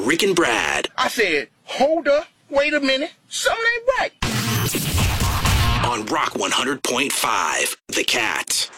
Rick and Brad. I said, hold up, wait a minute, something ain't right. On Rock 100.5, The Cat.